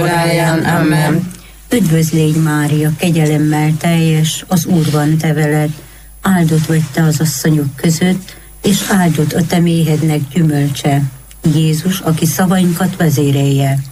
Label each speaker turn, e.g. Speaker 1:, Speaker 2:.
Speaker 1: óráján. Amen.
Speaker 2: Üdvözl légy, Mária, kegyelemmel teljes, az Úr van te veled, áldott vagy te az asszonyok között, és áldott a te méhednek gyümölcse, Jézus, aki szavainkat vezérelje.